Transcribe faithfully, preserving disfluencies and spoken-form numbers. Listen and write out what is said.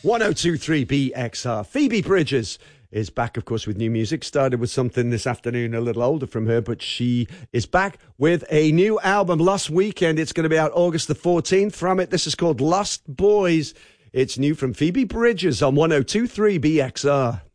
one oh two point three B X R. Phoebe Bridgers is back, of course, with new music. Started with something this afternoon, a little older from her, but she is back with a new album, Lost Weekend. It's going to be out August the fourteenth. From it, this is called Lost Boys. It's new from Phoebe Bridgers on one oh two point three B X R.